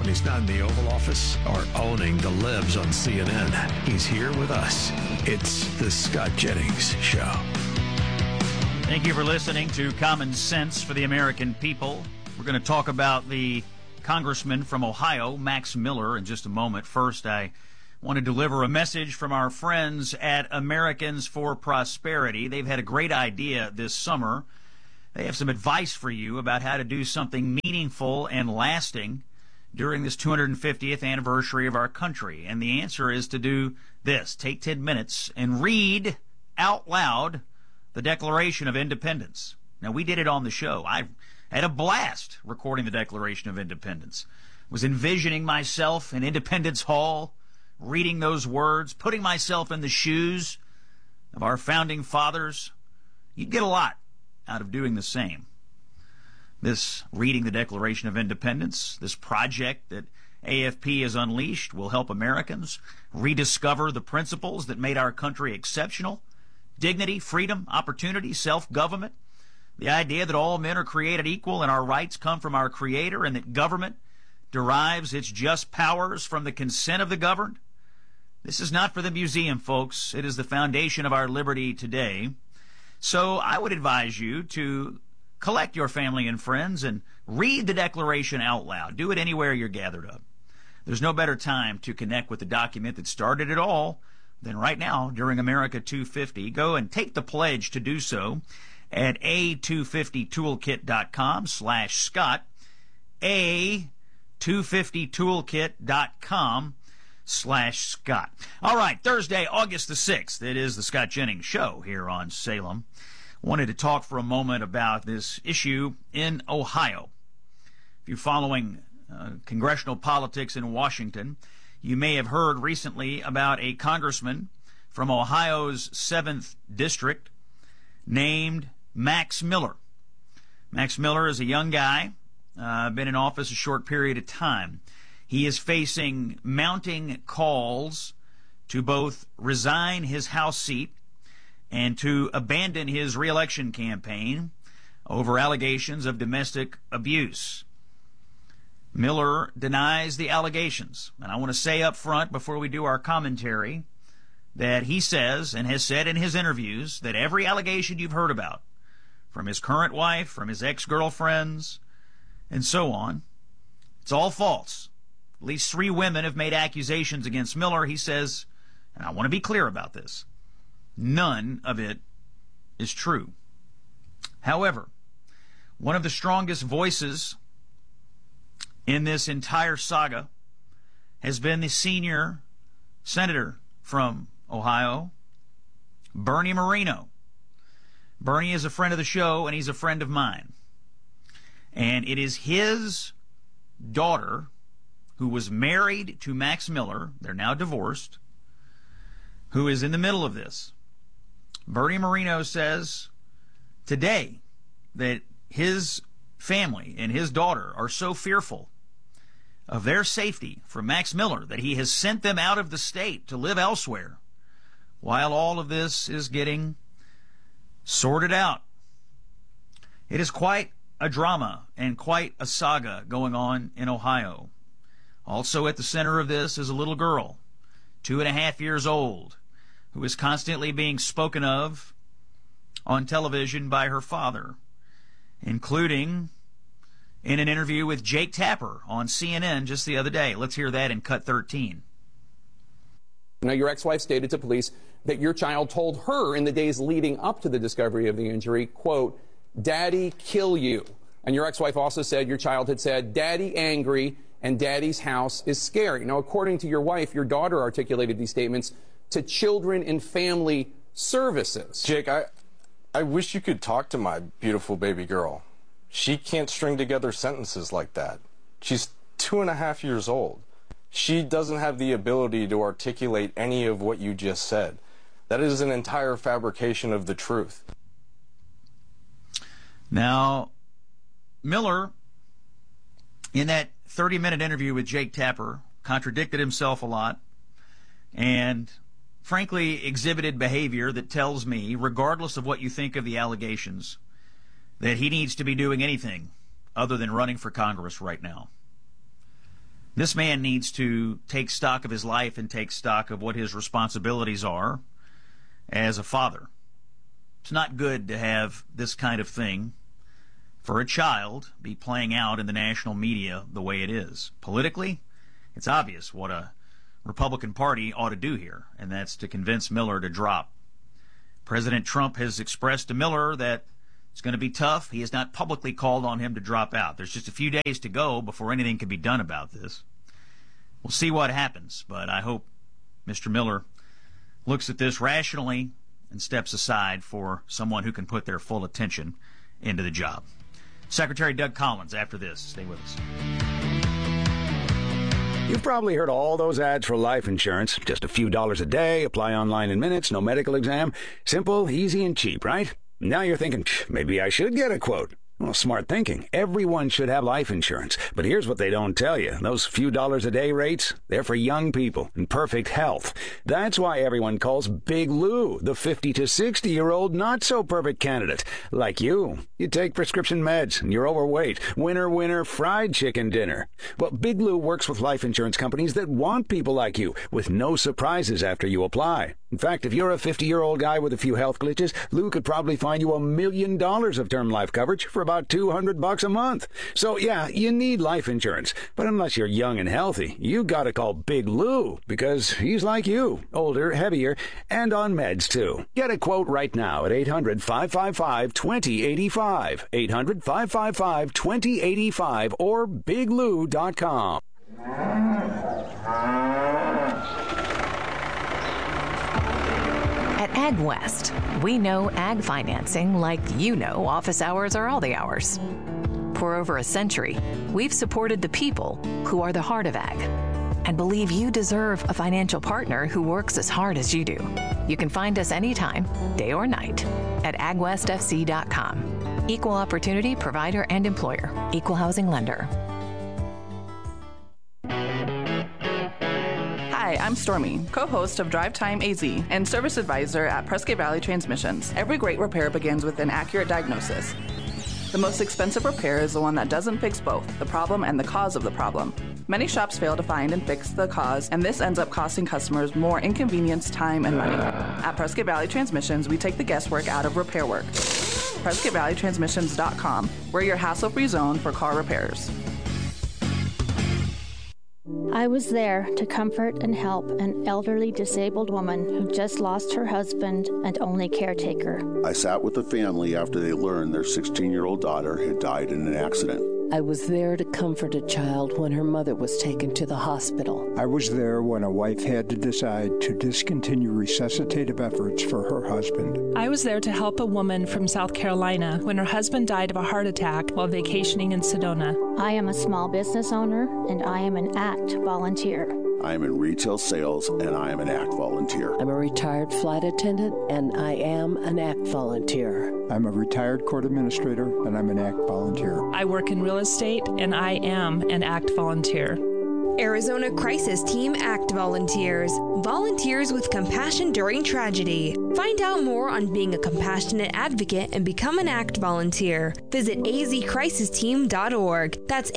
when he's not in the Oval Office or owning the libs on CNN. He's here with us. It's the Scott Jennings Show. Thank you for listening to Common Sense for the American People. We're going to talk about the congressman from Ohio, Max Miller, in just a moment. First, I want to deliver a message from our friends at Americans for Prosperity. They've had a great idea this summer. They have some advice for you about how to do something meaningful and lasting during this 250th anniversary of our country. And the answer is to do this. Take 10 minutes and read out loud the Declaration of Independence. Now, we did it on the show. I had a blast recording the Declaration of Independence. Was envisioning myself in Independence Hall, reading those words, putting myself in the shoes of our founding fathers. You'd get a lot out of doing the same. This reading the Declaration of Independence, this project that AFP has unleashed, will help Americans rediscover the principles that made our country exceptional: dignity, freedom, opportunity, self-government, the idea that all men are created equal and our rights come from our Creator, and that government derives its just powers from the consent of the governed. This is not for the museum, folks. It is the foundation of our liberty today. So I would advise you to collect your family and friends and read the Declaration out loud. Do it anywhere you're gathered up. There's no better time to connect with the document that started it all than right now during America 250. Go and take the pledge to do so at a250toolkit.com/Scott, a250toolkit.com/Scott. All right, Thursday, August the 6th. It is the Scott Jennings Show here on Salem. Wanted to talk for a moment about this issue in Ohio. If you're following congressional politics in Washington, you may have heard recently about a congressman from Ohio's 7th District named Max Miller. Max Miller is a young guy, been in office a short period of time. He is facing mounting calls to both resign his House seat and to abandon his reelection campaign over allegations of domestic abuse. Miller denies the allegations. And I want to say up front before we do our commentary that he says and has said in his interviews that every allegation you've heard about from his current wife, from his ex-girlfriends, and so on, it's all false. At least 3 women have made accusations against Miller. He says, and I want to be clear about this, none of it is true. However, one of the strongest voices in this entire saga has been the senior senator from Ohio, Bernie Moreno. Bernie is a friend of the show, and he's a friend of mine. And it is his daughter, who was married to Max Miller, they're now divorced, who is in the middle of this. Bernie Moreno says today that his family and his daughter are so fearful of their safety from Max Miller that he has sent them out of the state to live elsewhere while all of this is getting sorted out. It is quite a drama and quite a saga going on in Ohio. Also at the center of this is a little girl, 2.5 years old, who is constantly being spoken of on television by her father, including in an interview with Jake Tapper on CNN just the other day. Let's hear that in cut 13. Now, your ex-wife stated to police that your child told her in the days leading up to the discovery of the injury, quote, "Daddy, kill you." And your ex-wife also said your child had said, "Daddy angry and Daddy's house is scary." Now, according to your wife, your daughter articulated these statements to Children and Family Services. Jake, I wish you could talk to my beautiful baby girl. She can't string together sentences like that. She's 2.5 years old. She doesn't have the ability to articulate any of what you just said. That is an entire fabrication of the truth. Now, Miller, in that 30-minute interview with Jake Tapper, contradicted himself a lot and frankly exhibited behavior that tells me, regardless of what you think of the allegations, that he needs to be doing anything other than running for Congress right now. This man needs to take stock of his life and take stock of what his responsibilities are as a father. It's not good to have this kind of thing for a child be playing out in the national media the way it is. Politically, it's obvious what a Republican Party ought to do here, and that's to convince Miller to drop. President Trump has expressed to Miller that it's going to be tough. He has not publicly called on him to drop out. There's just a few days to go before anything can be done about this. We'll see what happens, but I hope Mr. Miller looks at this rationally and steps aside for someone who can put their full attention into the job. Secretary Doug Collins after this. Stay with us. You've probably heard all those ads for life insurance. Just a few dollars a day, apply online in minutes, no medical exam. Simple, easy, and cheap, right? Now you're thinking, maybe I should get a quote. Well, smart thinking. Everyone should have life insurance. But here's what they don't tell you. Those few dollars a day rates, they're for young people in perfect health. That's why everyone calls Big Lou the 50 to 60-year-old not-so-perfect candidate. Like you. You take prescription meds, and you're overweight. Winner, winner, fried chicken dinner. Well, Big Lou works with life insurance companies that want people like you, with no surprises after you apply. In fact, if you're a 50-year-old guy with a few health glitches, Lou could probably find you $1 million of term life coverage for about $200 a month. So, yeah, you need life insurance. But unless you're young and healthy, you gotta call Big Lou, because he's like you, older, heavier, and on meds, too. Get a quote right now at 800-555-2085, 800-555-2085, or biglou.com. At AgWest, we know ag financing like you know office hours are all the hours. For over a century, we've supported the people who are the heart of ag and believe you deserve a financial partner who works as hard as you do. You can find us anytime, day or night, at agwestfc.com. Equal opportunity provider and employer. Equal housing lender. Hi, I'm Stormy, co-host of Drive Time AZ and service advisor at Prescott Valley Transmissions. Every great repair begins with an accurate diagnosis. The most expensive repair is the one that doesn't fix both the problem and the cause of the problem. Many shops fail to find and fix the cause, and this ends up costing customers more inconvenience, time, and money. At Prescott Valley Transmissions, we take the guesswork out of repair work. PrescottValleyTransmissions.com. We're your hassle-free zone for car repairs. I was there to comfort and help an elderly disabled woman who just lost her husband and only caretaker. I sat with the family after they learned their 16-year-old daughter had died in an accident. I was there to comfort a child when her mother was taken to the hospital. I was there when a wife had to decide to discontinue resuscitative efforts for her husband. I was there to help a woman from South Carolina when her husband died of a heart attack while vacationing in Sedona. I am a small business owner, and I am an ACT volunteer. I am in retail sales, and I am an ACT volunteer. I'm a retired flight attendant, and I am an ACT volunteer. I'm a retired court administrator, and I'm an ACT volunteer. I work in real estate, and I am an ACT volunteer. Arizona Crisis Team ACT Volunteers. Volunteers with compassion during tragedy. Find out more on being a compassionate advocate and become an ACT volunteer. Visit azcrisisteam.org. That's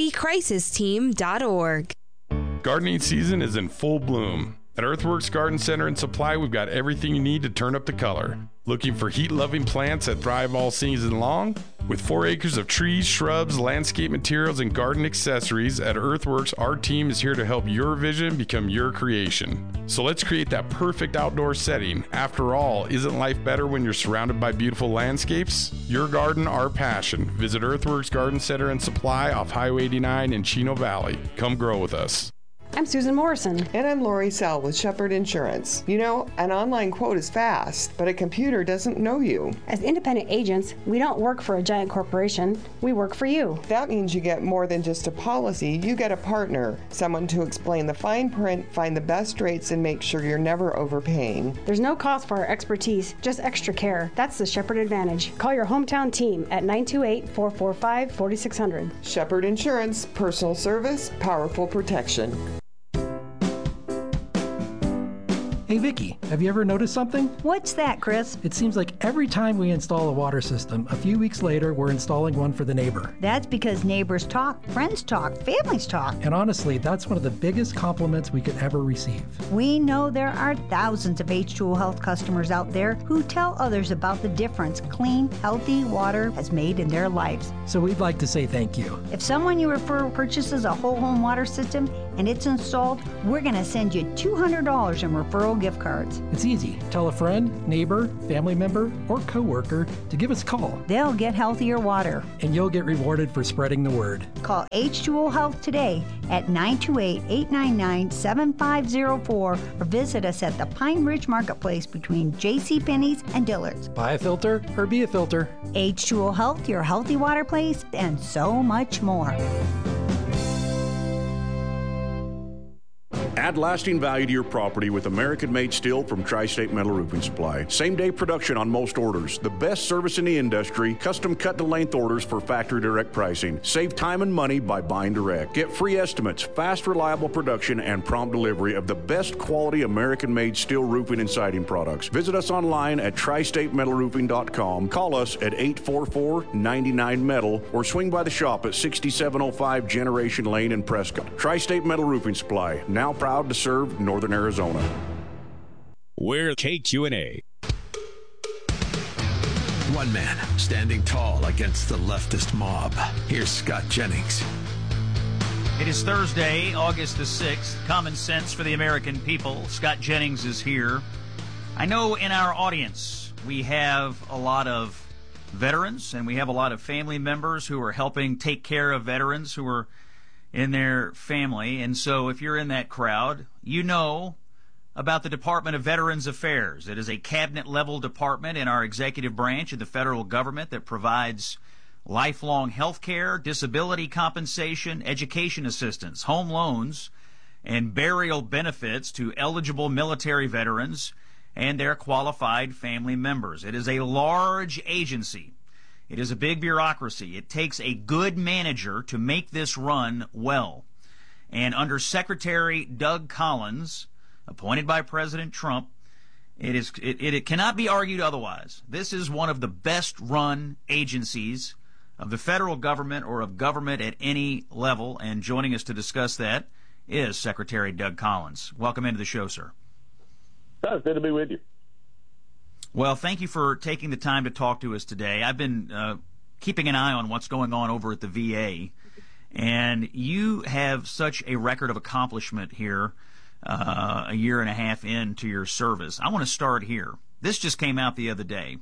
azcrisisteam.org. Gardening season is in full bloom. At Earthworks Garden Center and Supply, we've got everything you need to turn up the color. Looking for heat-loving plants that thrive all season long? With 4 acres of trees, shrubs, landscape materials, and garden accessories, at Earthworks, our team is here to help your vision become your creation. So let's create that perfect outdoor setting. After all, isn't life better when you're surrounded by beautiful landscapes? Your garden, our passion. Visit Earthworks Garden Center and Supply off Highway 89 in Chino Valley. Come grow with us. I'm Susan Morrison. And I'm Lori Sell with Shepherd Insurance. You know, an online quote is fast, but a computer doesn't know you. As independent agents, we don't work for a giant corporation. We work for you. That means you get more than just a policy. You get a partner, someone to explain the fine print, find the best rates, and make sure you're never overpaying. There's no cost for our expertise, just extra care. That's the Shepherd Advantage. Call your hometown team at 928-445-4600. Shepherd Insurance, personal service, powerful protection. Hey Vicky, have you ever noticed something? What's that, Chris? It seems like every time we install a water system, a few weeks later we're installing one for the neighbor. That's because neighbors talk, friends talk, families talk. And honestly, that's one of the biggest compliments we could ever receive. We know there are thousands of H2O Health customers out there who tell others about the difference clean, healthy water has made in their lives. So we'd like to say thank you. If someone you refer purchases a whole home water system and it's installed, we're going to send you $200 in referral gift cards. It's easy. Tell a friend, neighbor, family member, or coworker to give us a call. They'll get healthier water. And you'll get rewarded for spreading the word. Call H2O Health today at 928-899-7504 or visit us at the Pine Ridge Marketplace between JCPenney's and Dillard's. Buy a filter or be a filter. H2O Health, your healthy water place, and so much more. Add lasting value to your property with American-made steel from Tri-State Metal Roofing Supply. Same-day production on most orders. The best service in the industry. Custom cut-to-length orders for factory direct pricing. Save time and money by buying direct. Get free estimates, fast, reliable production, and prompt delivery of the best quality American-made steel roofing and siding products. Visit us online at tristatemetalroofing.com. Call us at 844-99-METAL or swing by the shop at 6705 Generation Lane in Prescott. Tri-State Metal Roofing Supply. Now proud to serve Northern Arizona. We're KQNA. One man standing tall against the leftist mob. Here's Scott Jennings. It is Thursday, August the 6th. Common sense for the American people. Scott Jennings is here. I know in our audience we have a lot of veterans and we have a lot of family members who are helping take care of veterans who are in their family. And so if you're in that crowd, you know about the Department of Veterans Affairs. It is a cabinet-level department in our executive branch of the federal government that provides lifelong health care, disability compensation, education assistance, home loans, and burial benefits to eligible military veterans and their qualified family members. It is a large agency. It is a big bureaucracy. It takes a good manager to make this run well. And under Secretary Doug Collins, appointed by President Trump, it cannot be argued otherwise. This is one of the best-run agencies of the federal government or of government at any level. And joining us to discuss that is Secretary Doug Collins. Welcome into the show, sir. It's good to be with you. Well, thank you for taking the time to talk to us today. I've been keeping an eye on what's going on over at the VA, and you have such a record of accomplishment here a year and a half into your service. I want to start here. This just came out the other day.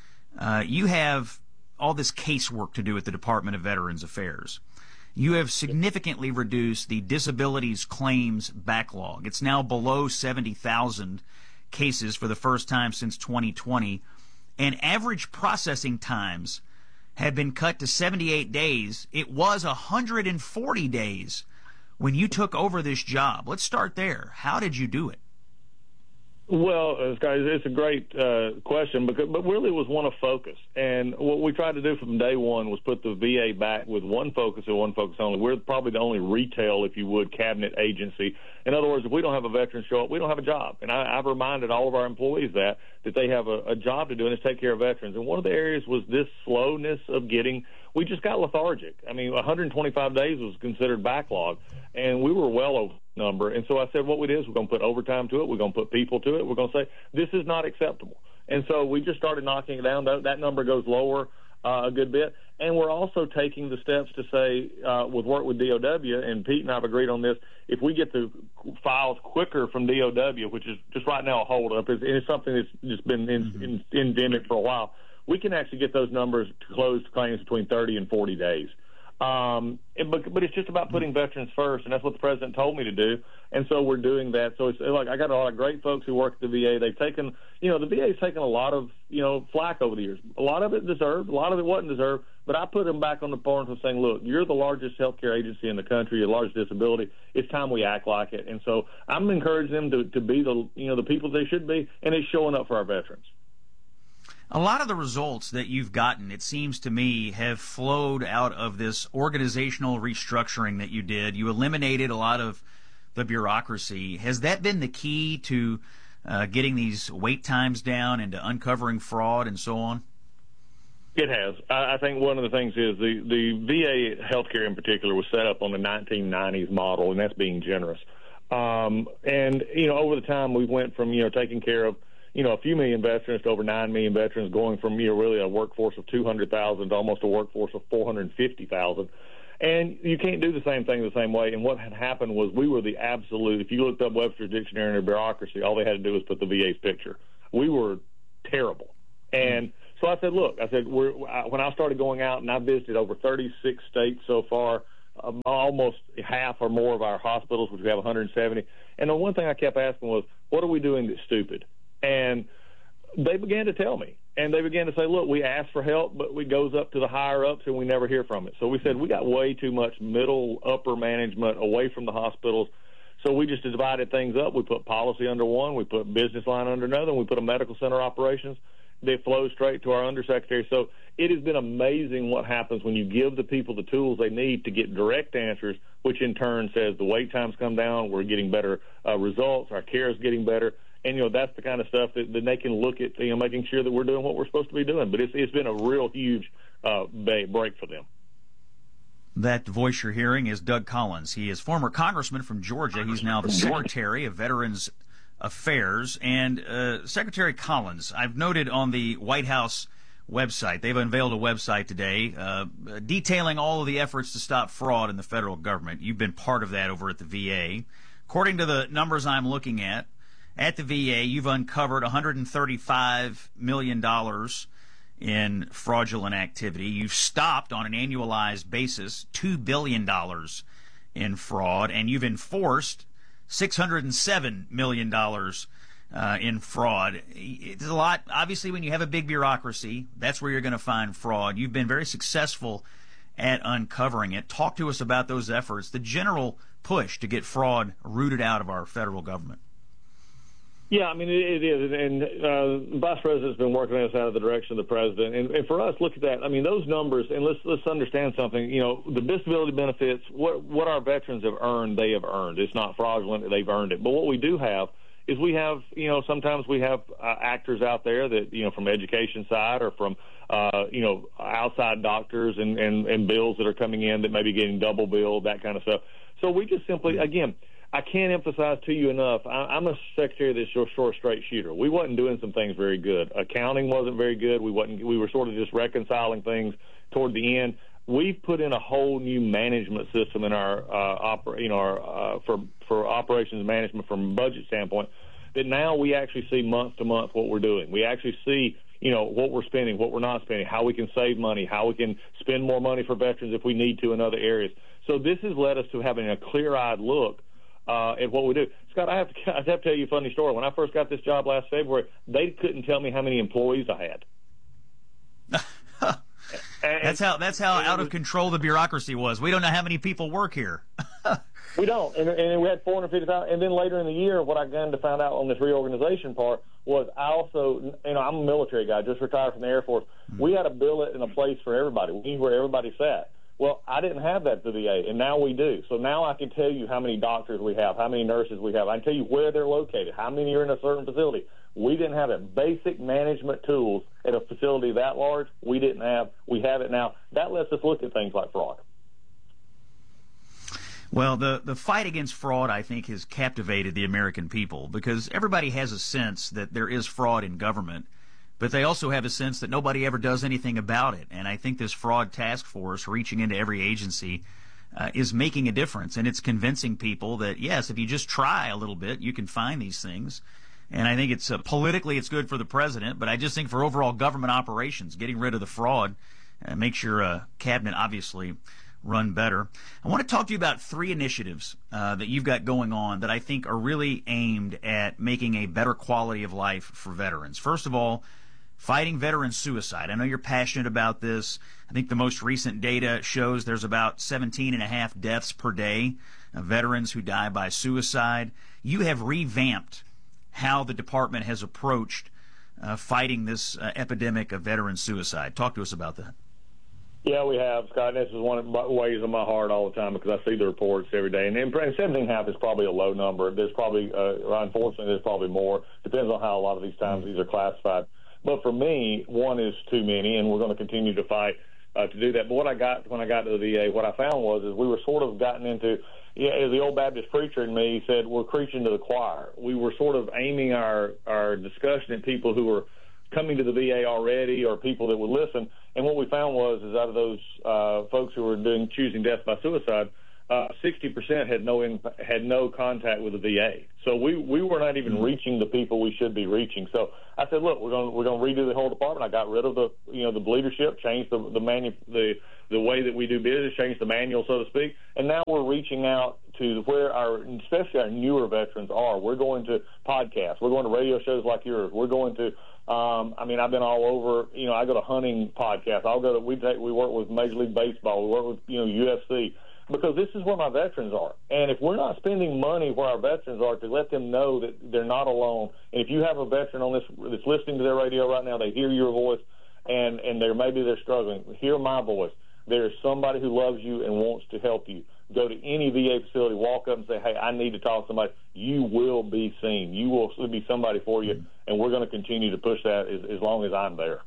You have all this casework to do at the Department of Veterans Affairs. You have significantly reduced the disabilities claims backlog. It's now below 70,000 cases for the first time since 2020, and average processing times have been cut to 78 days. It was 140 days when you took over this job. Let's start there. How did you do it? Well, guys, it's a great question, but really it was one of focus. And what we tried to do from day one was put the VA back with one focus and one focus only. We're probably the only retail, if you would, cabinet agency. In other words, if we don't have a veteran show up, we don't have a job. And I've reminded all of our employees that they have a job to do, and it's take care of veterans. And one of the areas was this slowness of getting – we just got lethargic. I mean, 125 days was considered backlog, and we were well over the number. And so I said what we did is we're going to put overtime to it. We're going to put people to it. We're going to say this is not acceptable. And so we just started knocking it down. That number goes lower a good bit. And we're also taking the steps to say, with work with DOW, and Pete and I have agreed on this, if we get the files quicker from DOW, which is just right now a holdup, it's something that's just been endemic for a while, we can actually get those numbers to close claims between 30 and 40 days. But it's just about putting veterans first, and that's what the president told me to do. And so we're doing that. So it's like I got a lot of great folks who work at the VA. They've taken, the VA's taken a lot of, flack over the years. A lot of it deserved, a lot of it wasn't deserved. But I put them back on the point of saying, look, you're the largest healthcare agency in the country, the largest disability. It's time we act like it. And so I'm encouraging them to be the people they should be, and it's showing up for our veterans. A lot of the results that you've gotten, it seems to me, have flowed out of this organizational restructuring that you did. You eliminated a lot of the bureaucracy. Has that been the key to getting these wait times down and to uncovering fraud and so on? It has. I think one of the things is the VA healthcare in particular was set up on the 1990s model, and that's being generous. And, over the time we went from, taking care of, a few million veterans to over 9 million veterans, going from, really a workforce of 200,000 to almost a workforce of 450,000. And you can't do the same thing the same way. And what had happened was we were the absolute, if you looked up Webster's Dictionary and bureaucracy, all they had to do was put the VA's picture. We were terrible. And so I said, look, when I started going out, and I visited over 36 states so far, almost half or more of our hospitals, which we have 170. And the one thing I kept asking was, what are we doing that's stupid? And they began to tell me. And they began to say, look, we ask for help, but it goes up to the higher-ups, and we never hear from it. So we said we got way too much middle, upper management away from the hospitals. So we just divided things up. We put policy under one. We put business line under another. And we put a medical center operations. They flow straight to our undersecretary. So it has been amazing what happens when you give the people the tools they need to get direct answers, which in turn says the wait times come down, we're getting better results, our care is getting better. And, that's the kind of stuff that they can look at, making sure that we're doing what we're supposed to be doing. But it's been a real huge break for them. That voice you're hearing is Doug Collins. He is former congressman from Georgia. He's now the Secretary of Veterans Affairs. And Secretary Collins, I've noted on the White House website, they've unveiled a website today detailing all of the efforts to stop fraud in the federal government. You've been part of that over at the VA. According to the numbers I'm looking at the VA, you've uncovered $135 million in fraudulent activity. You've stopped on an annualized basis $2 billion in fraud, and you've enforced $607 million in fraud. It's a lot. Obviously, when you have a big bureaucracy, that's where you're going to find fraud. You've been very successful at uncovering it. Talk to us about those efforts, the general push to get fraud rooted out of our federal government. Yeah, I mean, it is. And the Vice President's been working us out of the direction of the President. And for us, look at that. I mean, those numbers, and let's understand something. The disability benefits, what our veterans have earned, they have earned. It's not fraudulent. They've earned it. But what we do have is we have, sometimes we have actors out there that, from education side or from, outside doctors and bills that are coming in that may be getting double billed, that kind of stuff. So we just simply, again, I can't emphasize to you enough, I'm a secretary that's your short straight shooter. We wasn't doing some things very good. Accounting wasn't very good. We were sort of just reconciling things toward the end. We've put in a whole new management system in our for operations management from a budget standpoint that now we actually see month to month what we're doing. We actually see what we're spending, what we're not spending, how we can save money, how we can spend more money for veterans if we need to in other areas. So this has led us to having a clear-eyed look at what we do. Scott, I have to tell you a funny story. When I first got this job last February, they couldn't tell me how many employees I had. That's how out of control the bureaucracy was. We don't know how many people work here. We don't. And we had 450,000. And then later in the year, what I began to find out on this reorganization part was I also, I'm a military guy, just retired from the Air Force. We had a billet and a place for everybody. We knew where everybody sat. Well, I didn't have that at the VA, and now we do. So now I can tell you how many doctors we have, how many nurses we have. I can tell you where they're located, how many are in a certain facility. We didn't have it. Basic management tools at a facility that large, we didn't have. We have it now. That lets us look at things like fraud. Well, the fight against fraud, I think, has captivated the American people because everybody has a sense that there is fraud in government, but they also have a sense that nobody ever does anything about it. And I think this fraud task force reaching into every agency is making a difference. And it's convincing people that, yes, if you just try a little bit, you can find these things. And I think it's politically it's good for the president, but I just think for overall government operations, getting rid of the fraud makes your cabinet obviously run better. I want to talk to you about 3 initiatives that you've got going on that I think are really aimed at making a better quality of life for veterans. First of all, fighting veteran suicide. I know you're passionate about this. I think the most recent data shows there's about 17.5 deaths per day of veterans who die by suicide. You have revamped how the department has approached fighting this epidemic of veteran suicide. Talk to us about that. Yeah, we have, Scott. This is one of the ways in my heart all the time because I see the reports every day. And 17.5 is probably a low number. There's probably, unfortunately, there's probably more. Depends on how a lot of these times these are classified. But for me, one is too many, and we're going to continue to fight to do that. But what I got when I got to the VA, what I found was we were sort of gotten into, as the old Baptist preacher in me said, we're preaching to the choir. We were sort of aiming our discussion at people who were coming to the VA already or people that would listen. And what we found was out of those folks who were choosing death by suicide, 60% had no contact with the VA. So we were not even reaching the people we should be reaching. So I said, look, we're going to redo the whole department. I got rid of the leadership, changed the way that we do business, changed the manual, so to speak. And now we're reaching out to where especially our newer veterans are. We're going to podcasts. We're going to radio shows like yours. We're going to I've been all over. I go to hunting podcasts. We work with Major League Baseball. We work with UFC because this is where my veterans are. And if we're not spending money where our veterans are to let them know that they're not alone, and if you have a veteran on this that's listening to their radio right now, they hear your voice, and maybe they're struggling. Hear my voice. There's somebody who loves you and wants to help you. Go to any VA facility, walk up and say, hey, I need to talk to somebody. You will be seen. You will be somebody for you, and we're going to continue to push that as long as I'm there.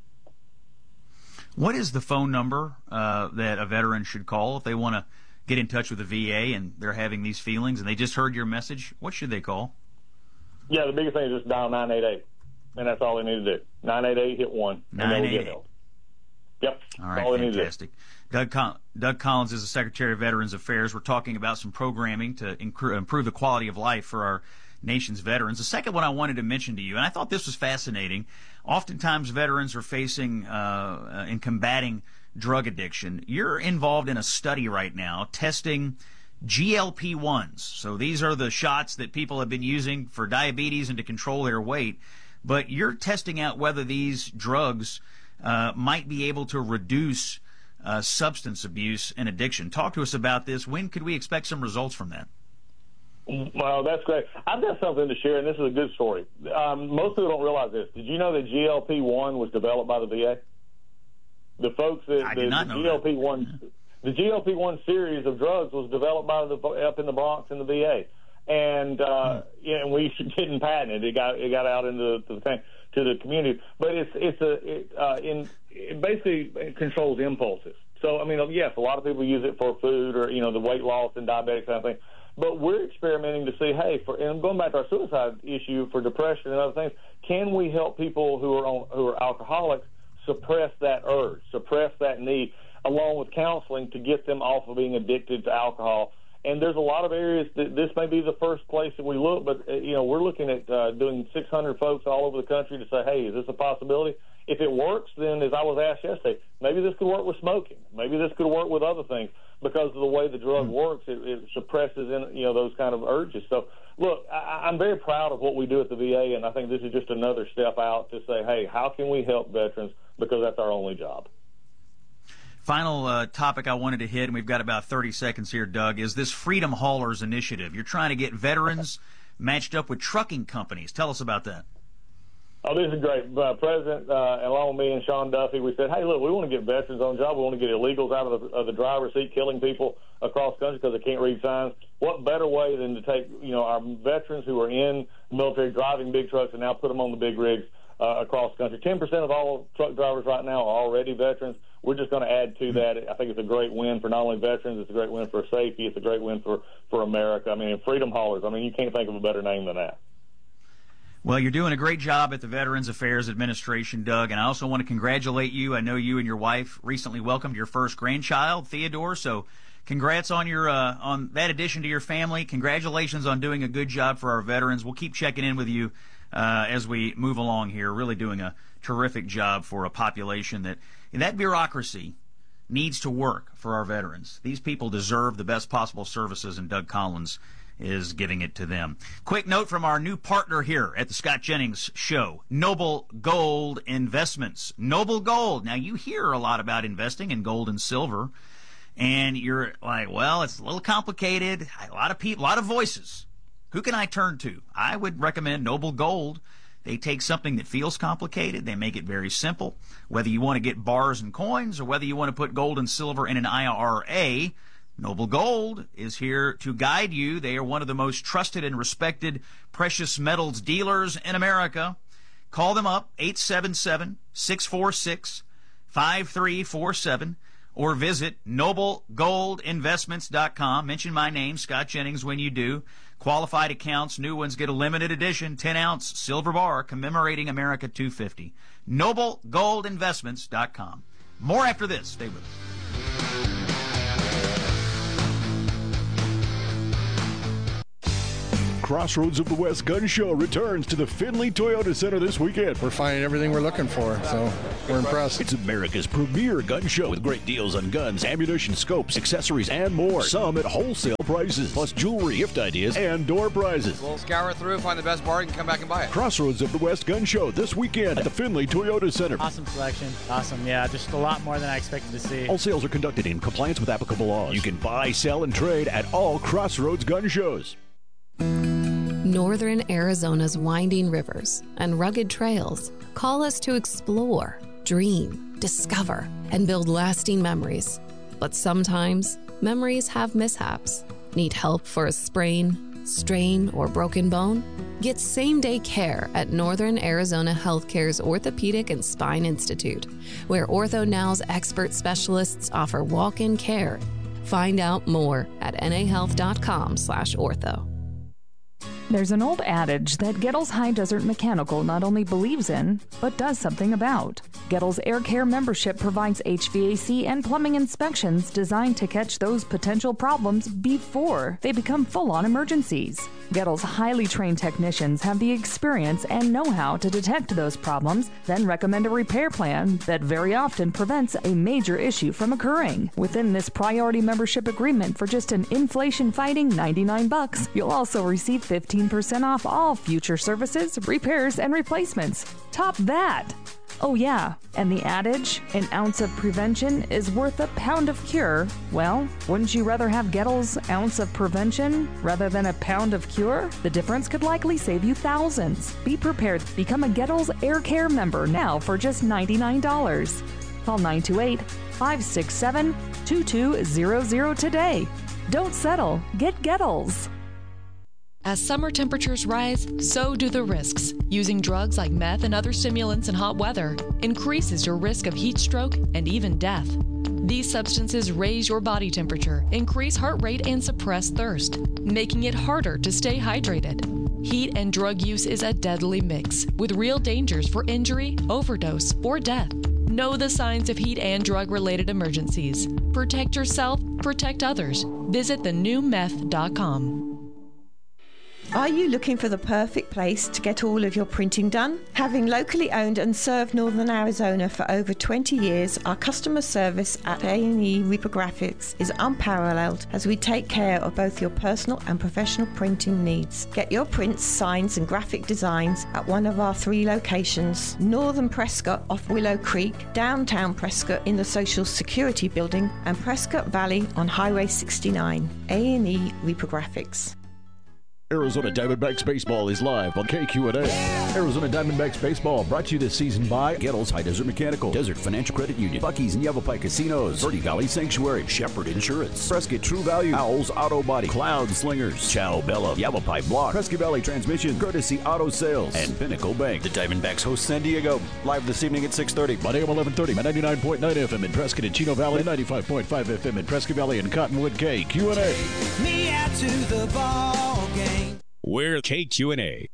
What is the phone number that a veteran should call if they want to get in touch with the VA and they're having these feelings and they just heard your message? What should they call? Yeah, the biggest thing is just dial 988, and that's all they need to do. 988, hit 1, and they'll get help. Yep. All right, fantastic. Doug Collins is the Secretary of Veterans Affairs. We're talking about some programming to improve the quality of life for our nation's veterans. The second one I wanted to mention to you, and I thought this was fascinating, oftentimes veterans are facing in combating drug addiction. You're involved in a study right now testing GLP-1s. So these are the shots that people have been using for diabetes and to control their weight. But you're testing out whether these drugs might be able to reduce substance abuse and addiction. Talk to us about this. When could we expect some results from that? Well, that's great. I've got something to share, and this is a good story. Most people don't realize this. Did you know that GLP-1 was developed by the VA? The folks that I did not know GLP-1, the GLP-1 series of drugs was developed by up in the Bronx in the VA, and and we didn't patent it. It got out into the community, but it basically controls impulses. So yes, a lot of people use it for food or the weight loss and diabetic kind of thing. But we're experimenting to see, and going back to our suicide issue for depression and other things, can we help people who are alcoholics suppress that urge, suppress that need, along with counseling to get them off of being addicted to alcohol? And there's a lot of areas that this may be the first place that we look, but we're looking at doing 600 folks all over the country to say, hey, is this a possibility? If it works, then as I was asked yesterday, maybe this could work with smoking. Maybe this could work with other things because of the way the drug works. It suppresses those kind of urges. So, look, I'm very proud of what we do at the VA, and I think this is just another step out to say, hey, how can we help veterans? Because that's our only job. Final topic I wanted to hit, and we've got about 30 seconds here, Doug, is this Freedom Haulers initiative. You're trying to get veterans matched up with trucking companies. Tell us about that. Oh, this is great. President, along with me and Sean Duffy, we said, hey, look, we want to get veterans on job. We want to get illegals out of the driver's seat killing people across the country because they can't read signs. What better way than to take, our veterans who are in the military driving big trucks and now put them on the big rigs across the country. 10% of all truck drivers right now are already veterans. We're just going to add to that. I think it's a great win for not only veterans, it's a great win for safety, it's a great win for America. Freedom Haulers, you can't think of a better name than that. Well, you're doing a great job at the Veterans Affairs Administration, Doug, and I also want to congratulate you. I know you and your wife recently welcomed your first grandchild, Theodore, so congrats on your on that addition to your family. Congratulations on doing a good job for our veterans. We'll keep checking in with you as we move along here, really doing a terrific job for a population that bureaucracy needs to work for our veterans. These people deserve the best possible services, and Doug Collins is giving it to them. Quick note from our new partner here at the Scott Jennings Show, Noble Gold Investments. Noble Gold. Now, you hear a lot about investing in gold and silver, and you're like, well, it's a little complicated. A lot of people, a lot of voices. Who can I turn to? I would recommend Noble Gold. They take something that feels complicated, they make it very simple. Whether you want to get bars and coins or whether you want to put gold and silver in an IRA, Noble Gold is here to guide you. They are one of the most trusted and respected precious metals dealers in America. Call them up, 877-646-5347, or visit noblegoldinvestments.com. Mention my name, Scott Jennings, when you do. Qualified accounts, new ones get a limited edition 10-ounce silver bar commemorating America 250. noblegoldinvestments.com. More after this. Stay with us. Crossroads of the West Gun Show returns to the Findlay Toyota Center this weekend. We're finding everything we're looking for, so we're impressed. It's America's premier gun show with great deals on guns, ammunition, scopes, accessories, and more. Some at wholesale prices, plus jewelry, gift ideas, and door prizes. We'll scour through, find the best bargain, come back and buy it. Crossroads of the West Gun Show this weekend at the Findlay Toyota Center. Awesome selection. Awesome, yeah, just a lot more than I expected to see. All sales are conducted in compliance with applicable laws. You can buy, sell, and trade at all Crossroads gun shows. Northern Arizona's winding rivers and rugged trails call us to explore, dream, discover, and build lasting memories. But sometimes, memories have mishaps. Need help for a sprain, strain, or broken bone? Get same-day care at Northern Arizona Healthcare's Orthopedic and Spine Institute, where OrthoNow's expert specialists offer walk-in care. Find out more at nahealth.com/ortho. There's an old adage that Gettles High Desert Mechanical not only believes in, but does something about. Gettles Air Care membership provides HVAC and plumbing inspections designed to catch those potential problems before they become full-on emergencies. Gettles' highly trained technicians have the experience and know-how to detect those problems, then recommend a repair plan that very often prevents a major issue from occurring. Within this priority membership agreement for just an inflation-fighting $99, you'll also receive 15% off all future services, repairs, and replacements. Top that! Oh yeah, and the adage, an ounce of prevention is worth a pound of cure. Well, wouldn't you rather have Gettles' ounce of prevention rather than a pound of cure? The difference could likely save you thousands. Be prepared. Become a Gettles Air Care member now for just $99. Call 928-567-2200 today. Don't settle. Get Gettles. As summer temperatures rise, so do the risks. Using drugs like meth and other stimulants in hot weather increases your risk of heat stroke and even death. These substances raise your body temperature, increase heart rate, and suppress thirst, making it harder to stay hydrated. Heat and drug use is a deadly mix, with real dangers for injury, overdose, or death. Know the signs of heat and drug-related emergencies. Protect yourself, protect others. Visit thenewmeth.com. Are you looking for the perfect place to get all of your printing done? Having locally owned and served Northern Arizona for over 20 years, our customer service at A&E Reprographics is unparalleled as we take care of both your personal and professional printing needs. Get your prints, signs and graphic designs at one of our 3 locations: Northern Prescott off Willow Creek, downtown Prescott in the Social Security Building, and Prescott Valley on Highway 69. A&E Reprographics. Arizona Diamondbacks Baseball is live on KQNA. Arizona Diamondbacks Baseball brought to you this season by Gettles High Desert Mechanical, Desert Financial Credit Union, Buc-ee's and Yavapai Casinos, Verde Valley Sanctuary, Shepherd Insurance, Prescott True Value, Owls Auto Body, Cloud Slingers, Chow Bella, Yavapai Block, Prescott Valley Transmission, Courtesy Auto Sales, and Pinnacle Bank. The Diamondbacks host San Diego live this evening at 6:30. Monday at 11:30, 99.9 FM in Prescott and Chino Valley, 95.5 FM in Prescott Valley and Cottonwood. KQNA. Me out to the ball game. We're KQNA.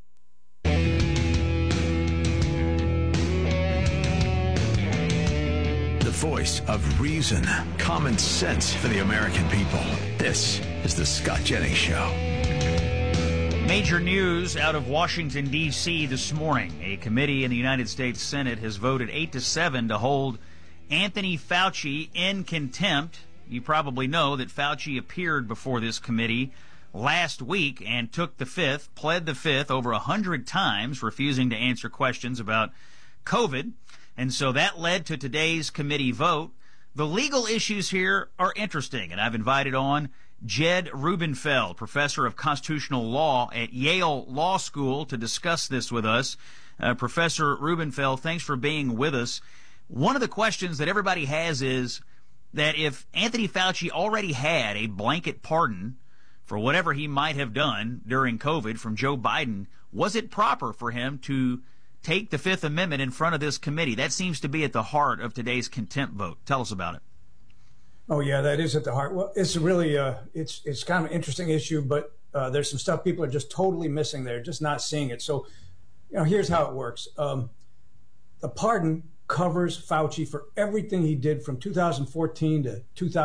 The voice of reason, common sense for the American people. This is the Scott Jennings Show. Major news out of Washington, D.C. this morning. A committee in the United States Senate has voted 8-7 to hold Anthony Fauci in contempt. You probably know that Fauci appeared before this committee last week and took the fifth, pled the fifth over 100 times, refusing to answer questions about COVID. And so that led to today's committee vote. The legal issues here are interesting, and I've invited on Jed Rubenfeld, professor of constitutional law at Yale Law School, to discuss this with us. Professor Rubenfeld, thanks for being with us. One of the questions that everybody has is that if Anthony Fauci already had a blanket pardon for whatever he might have done during COVID from Joe Biden, was it proper for him to take the Fifth Amendment in front of this committee? That seems to be at the heart of today's contempt vote. Tell us about it. Oh, yeah, that is at the heart. Well, it's really, it's kind of an interesting issue, but there's some stuff people are just totally missing there, just not seeing it. So, here's how it works. The pardon covers Fauci for everything he did from 2014 to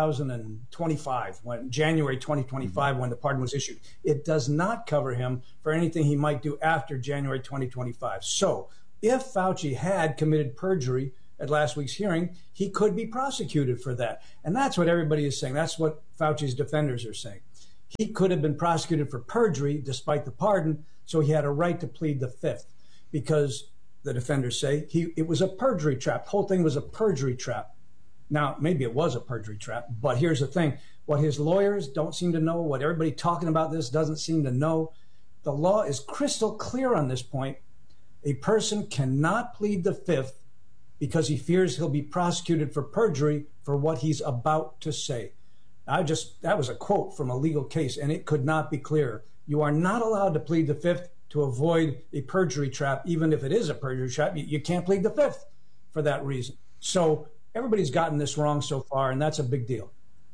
2025, January 2025, when the pardon was issued. It does not cover him for anything he might do after January 2025. So if Fauci had committed perjury at last week's hearing, he could be prosecuted for that. And that's what everybody is saying. That's what Fauci's defenders are saying. He could have been prosecuted for perjury despite the pardon, so he had a right to plead the Fifth, because the defenders say it was a perjury trap. The whole thing was a perjury trap. Now, maybe it was a perjury trap, but here's the thing. What his lawyers don't seem to know, what everybody talking about this doesn't seem to know, the law is crystal clear on this point. A person cannot plead the Fifth because he fears he'll be prosecuted for perjury for what he's about to say. That was a quote from a legal case, and it could not be clearer. You are not allowed to plead the Fifth to avoid a perjury trap. Even if it is a perjury trap, you can't plead the Fifth for that reason. So everybody's gotten this wrong so far, and that's a big deal.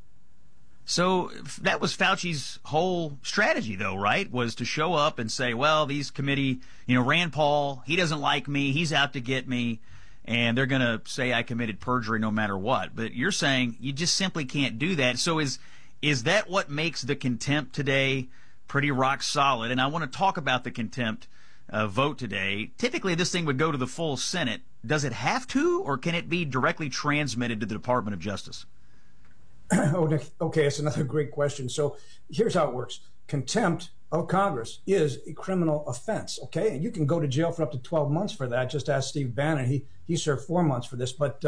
So that was Fauci's whole strategy, though, right? Was to show up and say, well, these committee, Rand Paul, he doesn't like me, he's out to get me, and they're going to say I committed perjury no matter what. But you're saying you just simply can't do that. So is that what makes the contempt today pretty rock solid? And I want to talk about the contempt vote today. Typically, this thing would go to the full Senate. Does it have to, or can it be directly transmitted to the Department of Justice? Okay, that's another great question. So here's how it works. Contempt of Congress is a criminal offense, okay? And you can go to jail for up to 12 months for that. Just ask Steve Bannon. He served 4 months for this. But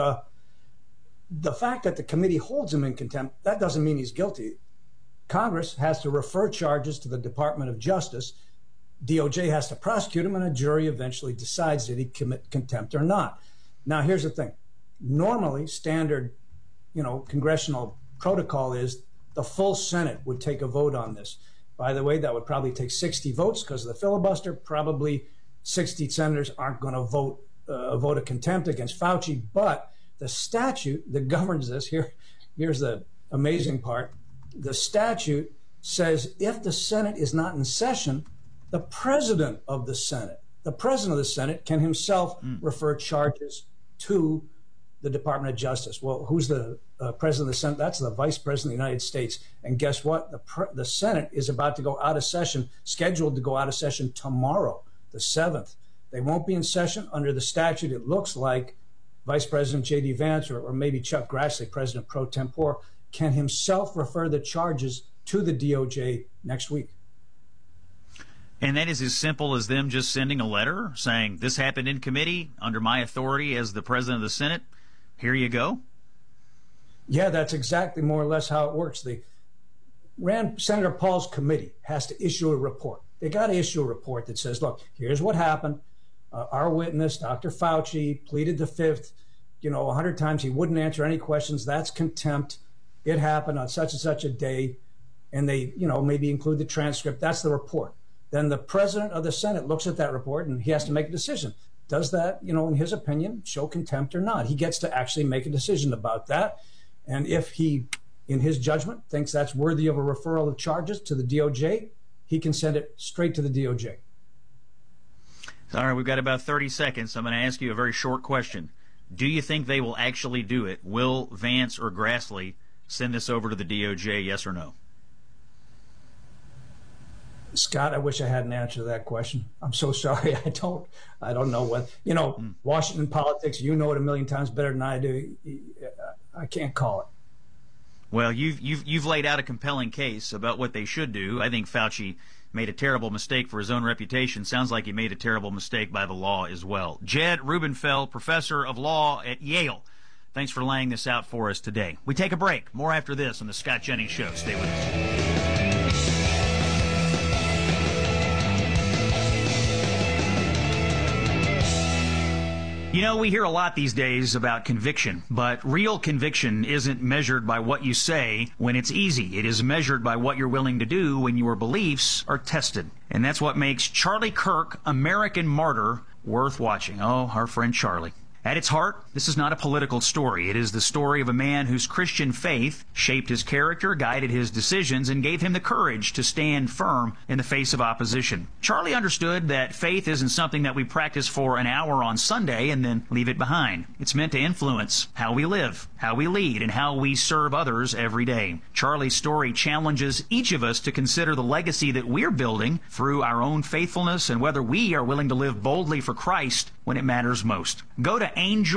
the fact that the committee holds him in contempt, that doesn't mean he's guilty. Congress has to refer charges to the Department of Justice. DOJ has to prosecute him, and a jury eventually decides did he commit contempt or not. Now, here's the thing. Normally, standard, congressional protocol is the full Senate would take a vote on this. By the way, that would probably take 60 votes because of the filibuster. Probably 60 senators aren't going to vote a vote of contempt against Fauci. But the statute that governs this, here's the amazing part. The statute says if the Senate is not in session, the president of the Senate can himself refer charges to the Department of Justice. Well, who's the president of the Senate? That's the vice president of the United States. And guess what? The Senate is about to go out of session, scheduled to go out of session tomorrow, the 7th. They won't be in session under the statute. It looks like Vice President J.D. Vance or maybe Chuck Grassley, President pro tempore, can himself refer the charges to the DOJ next week. And that is as simple as them just sending a letter saying, this happened in committee under my authority as the president of the Senate. Here you go. Yeah, that's exactly more or less how it works. Senator Paul's committee has to issue a report. They got to issue a report that says, look, here's what happened. Our witness, Dr. Fauci, pleaded the Fifth, 100 times. He wouldn't answer any questions. That's contempt. It happened on such and such a day. And they, maybe include the transcript. That's the report. Then the president of the Senate looks at that report and he has to make a decision. Does that, in his opinion, show contempt or not? He gets to actually make a decision about that. And if he, in his judgment, thinks that's worthy of a referral of charges to the DOJ, he can send it straight to the DOJ. All right, we've got about 30 seconds. I'm going to ask you a very short question. Do you think they will actually do it? Will Vance or Grassley send this over to the DOJ, yes or no? Scott, I wish I had an answer to that question. I'm so sorry. I don't know what, Washington politics, it a million times better than I do. I can't call it. Well, you've laid out a compelling case about what they should do. I think Fauci made a terrible mistake for his own reputation. Sounds like he made a terrible mistake by the law as well. Jed Rubenfeld, professor of law at Yale. Thanks for laying this out for us today. We take a break. More after this on the Scott Jennings Show. Stay with us. You know, we hear a lot these days about conviction, but real conviction isn't measured by what you say when it's easy. It is measured by what you're willing to do when your beliefs are tested. And that's what makes Charlie Kirk, American Martyr, worth watching. Oh, our friend Charlie. At its heart, this is not a political story. It is the story of a man whose Christian faith shaped his character, guided his decisions, and gave him the courage to stand firm in the face of opposition. Charlie understood that faith isn't something that we practice for an hour on Sunday and then leave it behind. It's meant to influence how we live, how we lead, and how we serve others every day. Charlie's story challenges each of us to consider the legacy that we're building through our own faithfulness and whether we are willing to live boldly for Christ when it matters most. Go to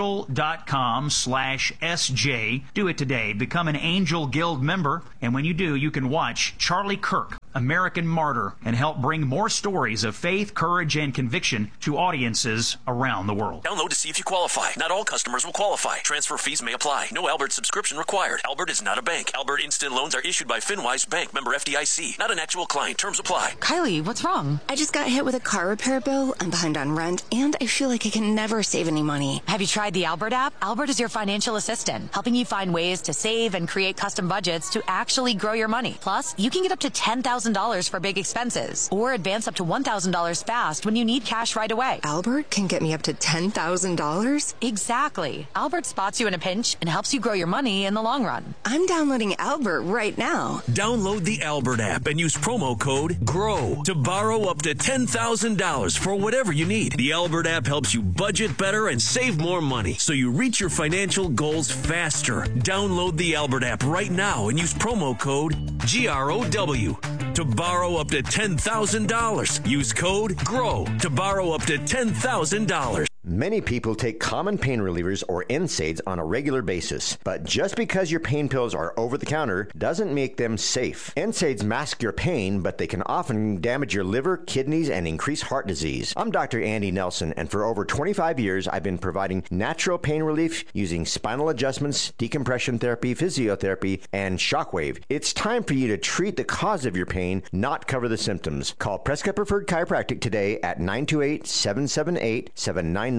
angel.com/SJ. Do it today. Become an Angel Guild member. And when you do, you can watch Charlie Kirk, American Martyr, and help bring more stories of faith, courage, and conviction to audiences around the world. Download to see if you qualify. Not all customers will qualify. Transfer fees may apply. No Albert subscription required. Albert is not a bank. Albert Instant Loans are issued by FinWise Bank, member FDIC. Not an actual client. Terms apply. Kylie, what's wrong? I just got hit with a car repair bill. I'm behind on rent, and I feel like I can never save any money. Have you tried the Albert app? Albert is your financial assistant, helping you find ways to save and create custom budgets to actually grow your money. Plus, you can get up to $10,000 for big expenses, or advance up to $1,000 fast when you need cash right away. Albert can get me up to $10,000? Exactly. Albert spots you in a pinch and helps you grow your money in the long run. I'm downloading Albert right now. Download the Albert app and use promo code GROW to borrow up to $10,000 for whatever you need. The Albert app helps you budget better and save more money so you reach your financial goals faster. Download the Albert app right now and use promo code GROW to borrow up to $10,000. Use code GROW to borrow up to $10,000. Many people take common pain relievers or NSAIDs on a regular basis, but just because your pain pills are over the counter doesn't make them safe. NSAIDs mask your pain, but they can often damage your liver, kidneys, and increase heart disease. I'm Dr. Andy Nelson, and for over 25 years, I've been providing natural pain relief using spinal adjustments, decompression therapy, physiotherapy, and shockwave. It's time for you to treat the cause of your pain, not cover the symptoms. Call Prescott Preferred Chiropractic today at 928-778-7996.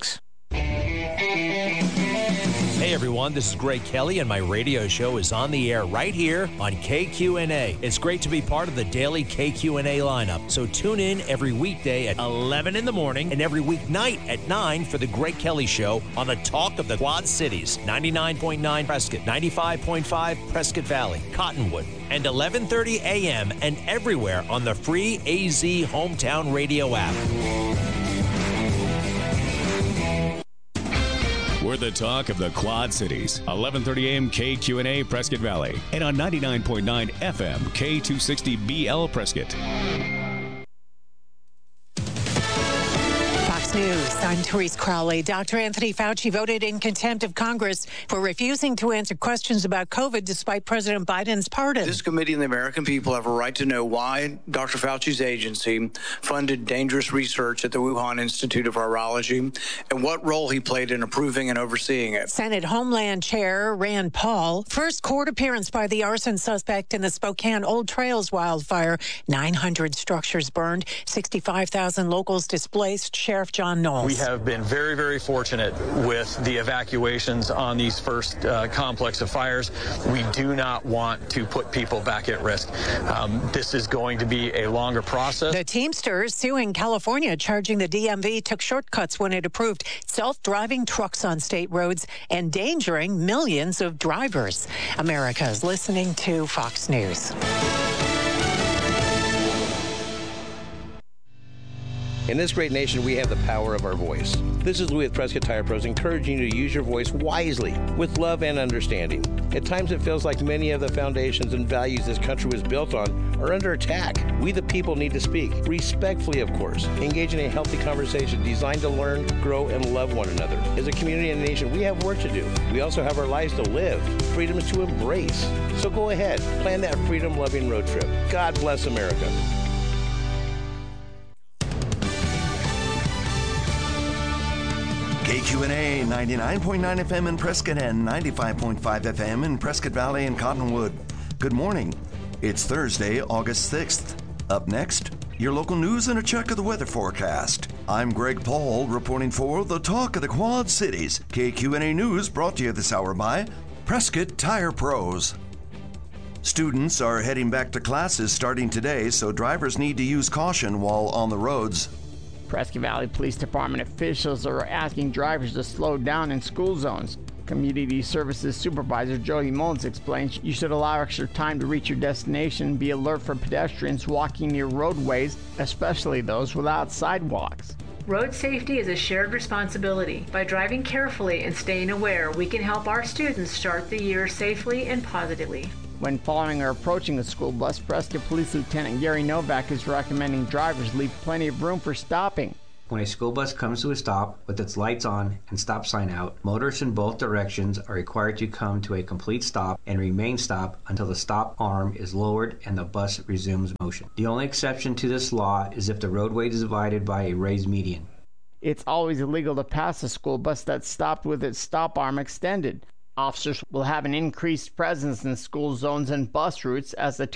Hey everyone, this is Greg Kelly, and my radio show is on the air right here on KQNA. It's great to be part of the daily KQNA lineup, so tune in every weekday at 11 in the morning and every weeknight at 9 for the Greg Kelly Show on the Talk of the Quad Cities, 99.9 Prescott, 95.5 Prescott Valley, Cottonwood, and 11:30 a.m. and everywhere on the free AZ Hometown Radio app. We're the talk of the Quad Cities. 11:30 a.m. KQNA Prescott Valley. And on 99.9 FM K260BL Prescott. Fox News, I'm Therese Crowley. Dr. Anthony Fauci voted in contempt of Congress for refusing to answer questions about COVID despite President Biden's pardon. This committee and the American people have a right to know why Dr. Fauci's agency funded dangerous research at the Wuhan Institute of Virology and what role he played in approving and overseeing it. Senate Homeland Chair Rand Paul, first court appearance by the arson suspect in the Spokane Old Trails wildfire. 900 structures burned, 65,000 locals displaced. Sheriff John Knowles. We have been very, very fortunate with the evacuations on these first complex of fires. We do not want to put people back at risk. This is going to be a longer process. The Teamsters suing California, charging the DMV took shortcuts when it approved self-driving trucks on state roads, endangering millions of drivers. America is listening to Fox News. In this great nation, we have the power of our voice. This is Louis with Prescott Tire Pros, encouraging you to use your voice wisely, with love and understanding. At times, it feels like many of the foundations and values this country was built on are under attack. We, the people, need to speak, respectfully, of course, engage in a healthy conversation designed to learn, grow, and love one another. As a community and a nation, we have work to do. We also have our lives to live, freedoms to embrace. So go ahead, plan that freedom-loving road trip. God bless America. KQNA 99.9 FM in Prescott and 95.5 FM in Prescott Valley and Cottonwood. Good morning. It's Thursday, August 6th. Up next, your local news and a check of the weather forecast. I'm Greg Paul reporting for the Talk of the Quad Cities. KQNA News brought to you this hour by Prescott Tire Pros. Students are heading back to classes starting today, so drivers need to use caution while on the roads. Prescott Valley Police Department officials are asking drivers to slow down in school zones. Community Services Supervisor Jody Mullins explains you should allow extra time to reach your destination and be alert for pedestrians walking near roadways, especially those without sidewalks. Road safety is a shared responsibility. By driving carefully and staying aware, we can help our students start the year safely and positively. When following or approaching a school bus, Prescott Police Lieutenant Gary Novak is recommending drivers leave plenty of room for stopping. When a school bus comes to a stop with its lights on and stop sign out, motorists in both directions are required to come to a complete stop and remain stopped until the stop arm is lowered and the bus resumes motion. The only exception to this law is if the roadway is divided by a raised median. It's always illegal to pass a school bus that's stopped with its stop arm extended. Officers will have an increased presence in school zones and bus routes as the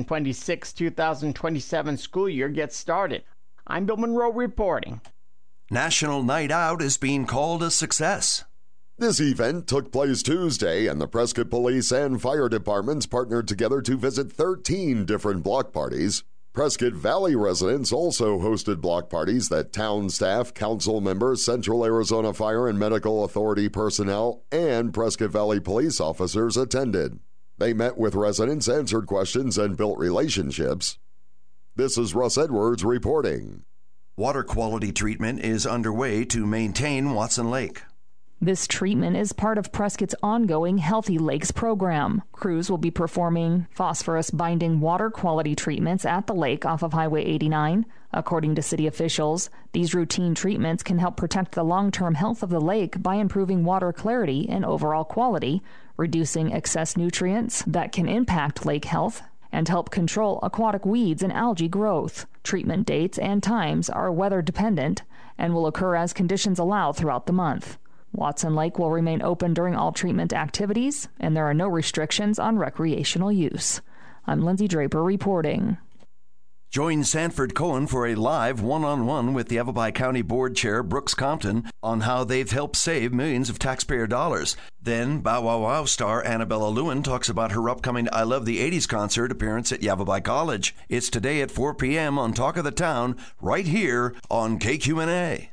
2026-2027 school year gets started. I'm Bill Monroe reporting. National Night Out is being called a success. This event took place Tuesday, and the Prescott Police and Fire Departments partnered together to visit 13 different block parties. Prescott Valley residents also hosted block parties that town staff, council members, Central Arizona Fire and Medical Authority personnel, and Prescott Valley police officers attended. They met with residents, answered questions, and built relationships. This is Russ Edwards reporting. Water quality treatment is underway to maintain Watson Lake. This treatment is part of Prescott's ongoing Healthy Lakes program. Crews will be performing phosphorus-binding water quality treatments at the lake off of Highway 89. According to city officials, these routine treatments can help protect the long-term health of the lake by improving water clarity and overall quality, reducing excess nutrients that can impact lake health, and help control aquatic weeds and algae growth. Treatment dates and times are weather dependent and will occur as conditions allow throughout the month. Watson Lake will remain open during all treatment activities, and there are no restrictions on recreational use. I'm Lindsay Draper reporting. Join Sanford Cohen for a live one-on-one with the Yavapai County Board Chair Brooks Compton on how they've helped save millions of taxpayer dollars. Then Bow Wow Wow star Annabella Lewin talks about her upcoming I Love the 80s concert appearance at Yavapai College. It's today at 4 p.m. on Talk of the Town, right here on KQNA.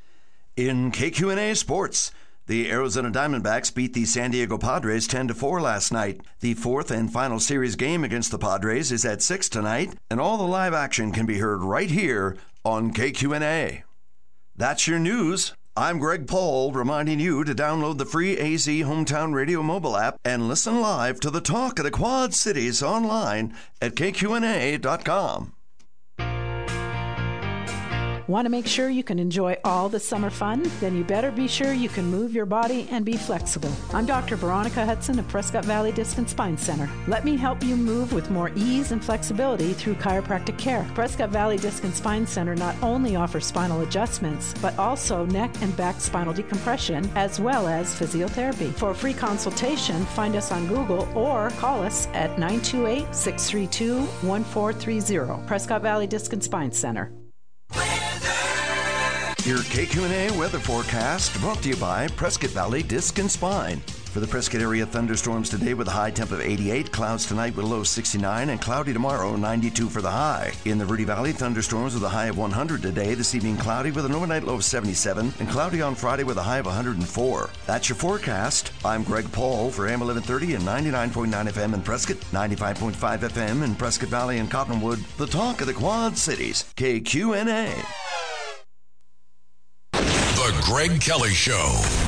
In KQNA Sports, the Arizona Diamondbacks beat the San Diego Padres 10-4 last night. The fourth and final series game against the Padres is at 6 tonight, and all the live action can be heard right here on KQNA. That's your news. I'm Greg Paul, reminding you to download the free AZ Hometown Radio mobile app and listen live to the Talk of the Quad Cities online at KQNA.com. Want to make sure you can enjoy all the summer fun? Then you better be sure you can move your body and be flexible. I'm Dr. Veronica Hudson of Prescott Valley Disc and Spine Center. Let me help you move with more ease and flexibility through chiropractic care. Prescott Valley Disc and Spine Center not only offers spinal adjustments, but also neck and back spinal decompression, as well as physiotherapy. For a free consultation, find us on Google or call us at 928-632-1430. Prescott Valley Disc and Spine Center. Your KQNA weather forecast brought to you by Prescott Valley Disc and Spine. For the Prescott area, thunderstorms today with a high temp of 88, clouds tonight with a low 69, and cloudy tomorrow, 92 for the high. In the Verde Valley, thunderstorms with a high of 100 today. This evening, cloudy with an overnight low of 77, and cloudy on Friday with a high of 104. That's your forecast. I'm Greg Paul for AM 1130 and 99.9 FM in Prescott, 95.5 FM in Prescott Valley and Cottonwood. The Talk of the Quad Cities, KQNA. The Greg Kelly Show.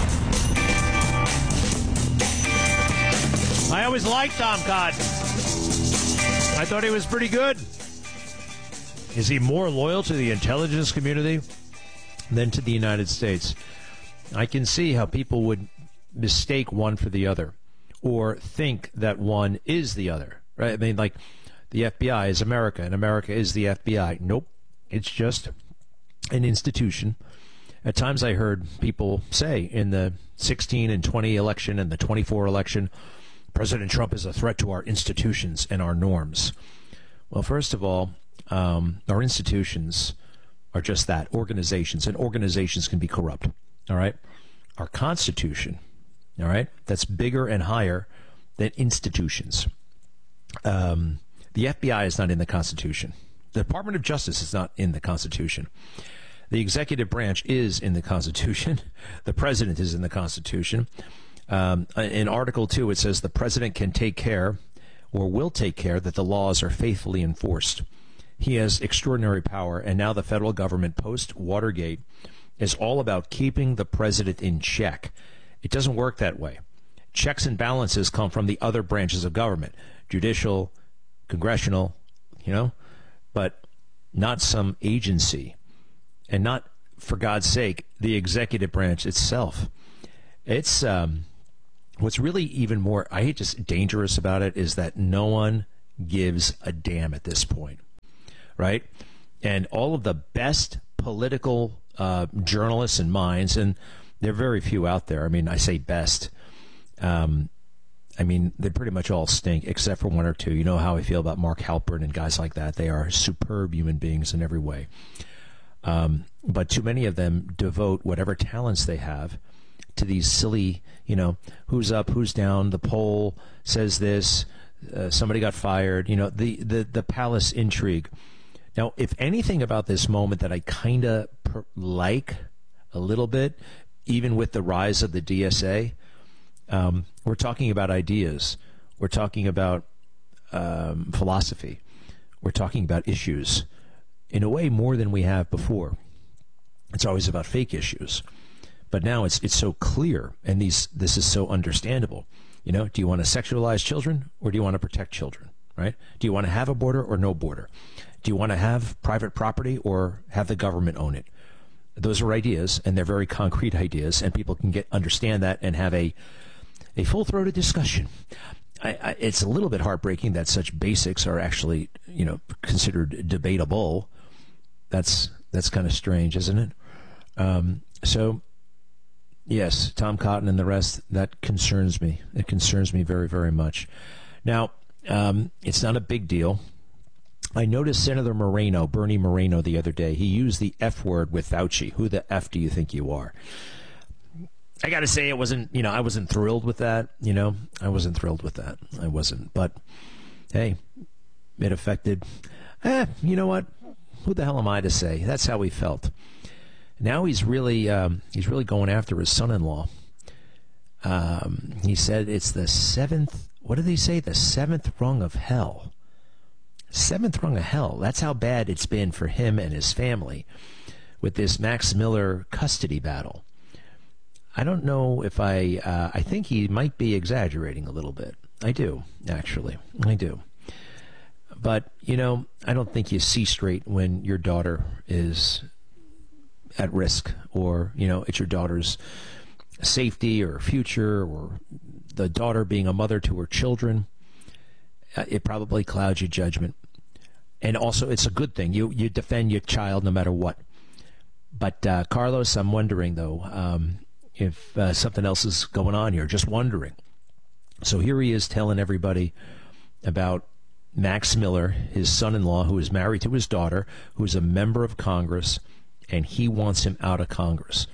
I always liked Tom Cotton. I thought he was pretty good. Is he more loyal to the intelligence community than to the United States? I can see how people would mistake one for the other or think that one is the other, right? I mean, like the FBI is America and America is the FBI. Nope. It's just an institution. At times I heard people say in the 16 and 20 election and the 24 election, President Trump is a threat to our institutions and our norms. Well, first of all, our institutions are just that, organizations, and organizations can be corrupt, all right? Our Constitution, all right, that's bigger and higher than institutions. The FBI is not in the Constitution. The Department of Justice is not in the Constitution. The executive branch is in the Constitution. The president is in the Constitution. In Article 2, it says the president can take care or will take care that the laws are faithfully enforced. He has extraordinary power, and now the federal government, post-Watergate, is all about keeping the president in check. It doesn't work that way. Checks and balances come from the other branches of government, judicial, congressional, but not some agency, and not, for God's sake, the executive branch itself. It's what's really even more, I hate, just dangerous about it is that no one gives a damn at this point, right? And all of the best political journalists and minds, and there are very few out there. I mean, I say best. They pretty much all stink, except for one or two. You know how I feel about Mark Halpern and guys like that. They are superb human beings in every way. But too many of them devote whatever talents they have to these silly, who's up, who's down, the poll says this, somebody got fired, the palace intrigue. Now, if anything about this moment that I kind of like a little bit, even with the rise of the DSA, we're talking about ideas. We're talking about philosophy. We're talking about issues in a way more than we have before. It's always about fake issues. But now it's so clear, and this is so understandable. Do you want to sexualize children, or do you want to protect children, right? Do you want to have a border or no border? Do you want to have private property or have the government own it? Those are ideas, and they're very concrete ideas, and people can understand that and have a full-throated discussion. It's a little bit heartbreaking that such basics are actually, considered debatable. That's kind of strange, isn't it? So, yes, Tom Cotton and the rest, that concerns me. It concerns me very, very much. Now, it's not a big deal. I noticed Senator Bernie Moreno, the other day. He used the F word with Fauci. Who the F do you think you are? I got to say, I wasn't thrilled with that. I wasn't thrilled with that. I wasn't. But, hey, it affected. You know what? Who the hell am I to say? That's how he felt. Now he's really going after his son-in-law. He said it's the seventh. What did he say? The seventh rung of hell. Seventh rung of hell. That's how bad it's been for him and his family with this Max Miller custody battle. I don't know if I think he might be exaggerating a little bit. I do, actually. I do. But, I don't think you see straight when your daughter is at risk, or, it's your daughter's safety or future, or the daughter being a mother to her children. It probably clouds your judgment. And also, it's a good thing. You defend your child no matter what. But, Carlos, I'm wondering, though, if something else is going on here. Just wondering. So here he is telling everybody about Max Miller, his son-in-law, who is married to his daughter, who is a member of Congress, and he wants him out of Congress.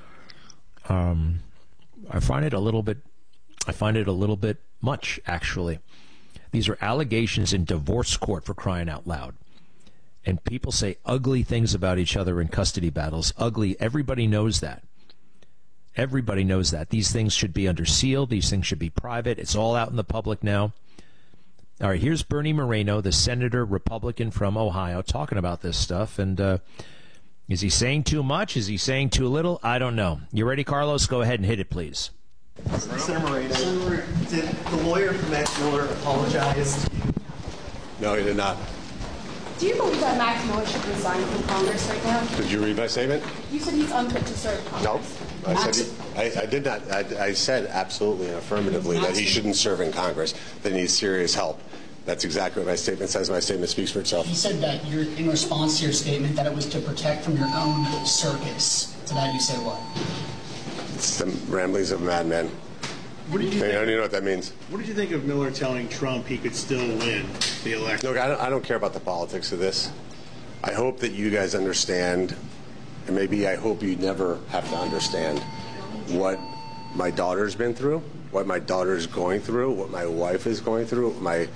I find it a little bit much, actually. These are allegations in divorce court, for crying out loud. And people say ugly things about each other in custody battles. Ugly. Everybody knows that. Everybody knows that. These things should be under seal. These things should be private. It's all out in the public now. All right, here's Bernie Moreno, the senator, Republican from Ohio, talking about this stuff. And is he saying too much? Is he saying too little? I don't know. You ready, Carlos? Go ahead and hit it, please. Senator Moreno, did the lawyer for Max Miller apologize to you? No, he did not. Do you believe that Max Miller should resign from Congress right now? Did you read my statement? You said he's unfit to serve Congress. No. I did not. I said absolutely and affirmatively that he shouldn't serve in Congress, that he needs serious help. That's exactly what my statement says. My statement speaks for itself. You said that in response to your statement that it was to protect from your own circus. To that you say what? It's the ramblings of a madman. What did you think? I don't even know what that means. What did you think of Miller telling Trump he could still win the election? Look, I don't care about the politics of this. I hope that you guys understand, and maybe I hope you never have to understand what my daughter's been through, what my daughter is going through, what my wife is going through, what my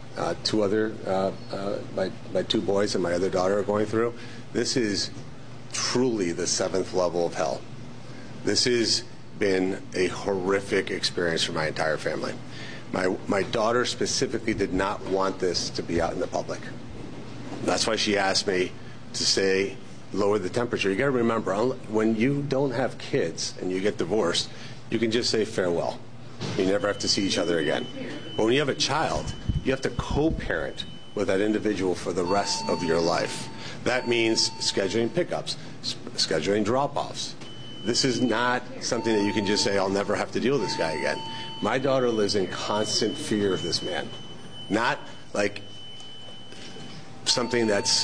my two boys and my other daughter are going through. This is truly the 7th level of hell. This has been a horrific experience for my entire family. My daughter specifically did not want this to be out in the public. That's why she asked me to say, lower the temperature. You got to remember, when you don't have kids and you get divorced, you can just say farewell. You never have to see each other again. But when you have a child, you have to co-parent with that individual for the rest of your life. That means scheduling pickups, scheduling drop-offs. This is not something that you can just say, I'll never have to deal with this guy again. My daughter lives in constant fear of this man. Not like something that's